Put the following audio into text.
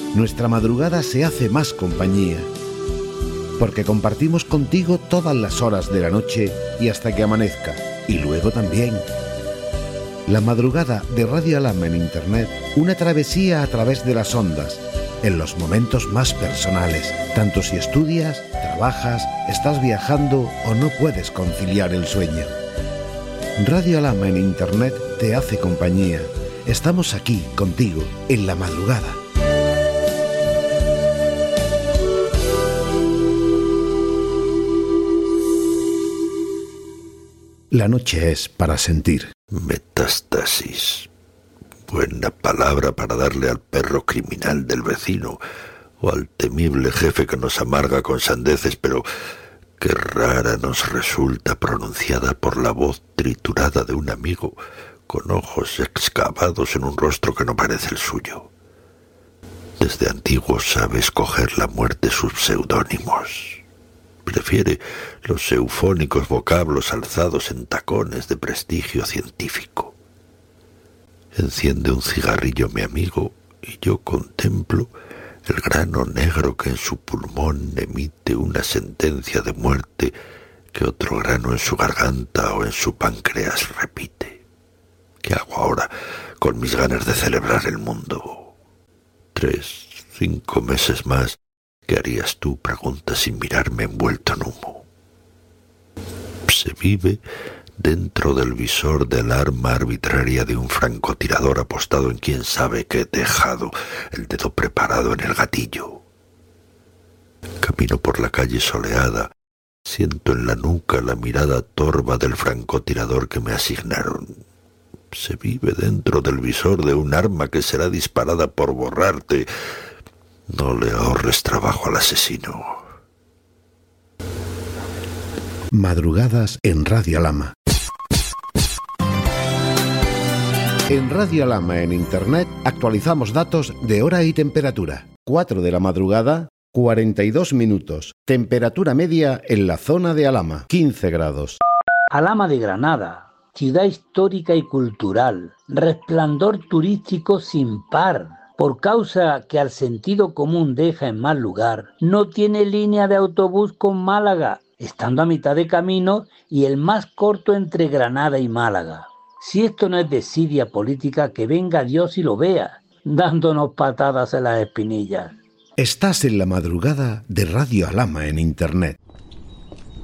nuestra madrugada se hace más compañía, porque compartimos contigo todas las horas de la noche y hasta que amanezca, y luego también. La madrugada de Radio Alhama en Internet, una travesía a través de las ondas, en los momentos más personales, tanto si estudias, trabajas, estás viajando o no puedes conciliar el sueño. Radio Alhama en Internet te hace compañía. Estamos aquí contigo en la madrugada. La noche es para sentir. Metástasis. Buena palabra para darle al perro criminal del vecino o al temible jefe que nos amarga con sandeces, pero qué rara nos resulta pronunciada por la voz triturada de un amigo con ojos excavados en un rostro que no parece el suyo. Desde antiguo sabe escoger la muerte sus seudónimos. Prefiere los eufónicos vocablos alzados en tacones de prestigio científico. Enciende un cigarrillo mi amigo y yo contemplo el grano negro que en su pulmón emite una sentencia de muerte que otro grano en su garganta o en su páncreas repite. ¿Qué hago ahora con mis ganas de celebrar el mundo? 3, 5 meses más. ¿Qué harías tú? Pregunta sin mirarme envuelto en humo. Se vive dentro del visor del arma arbitraria de un francotirador apostado en quién sabe qué tejado, el dedo preparado en el gatillo. Camino por la calle soleada, siento en la nuca la mirada torva del francotirador que me asignaron. Se vive dentro del visor de un arma que será disparada por borrarte. No le ahorres trabajo al asesino. Madrugadas en Radio Alhama. En Radio Alhama en Internet actualizamos datos de hora y temperatura. 4 de la madrugada, 42 minutos. Temperatura media en la zona de Alhama, 15 grados. Alhama de Granada, ciudad histórica y cultural, resplandor turístico sin par. Por causa que al sentido común deja en mal lugar, no tiene línea de autobús con Málaga, estando a mitad de camino y el más corto entre Granada y Málaga. Si esto no es desidia política, que venga Dios y lo vea, dándonos patadas en las espinillas. Estás en la madrugada de Radio Alhama en Internet.